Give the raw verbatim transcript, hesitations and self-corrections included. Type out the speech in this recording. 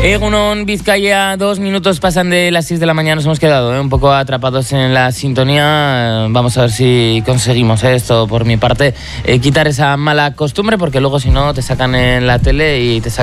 Egunon, Vizcaya, dos minutos pasan de las seis de la mañana, nos hemos quedado ¿eh? un poco atrapados en la sintonía. Vamos a ver si conseguimos ¿eh? esto por mi parte, eh, quitar esa mala costumbre, porque luego si no te sacan en la tele y te sacan